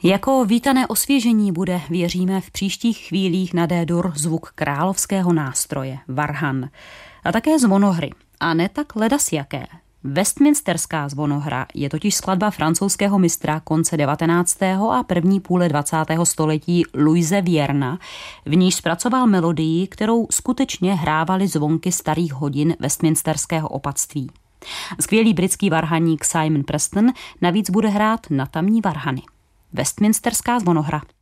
Jako vítané osvěžení bude, věříme, v příštích chvílích na D-dur zvuk královského nástroje, varhan. A také zvonohry. A ne tak ledasjaké. Westminsterská zvonohra je totiž skladba francouzského mistra konce 19. a první půle 20. století Louise Vierna, v níž zpracoval melodii, kterou skutečně hrávali zvonky starých hodin Westminsterského opatství. Skvělý britský varhaník Simon Preston navíc bude hrát na tamní varhany. Westminsterská zvonohra.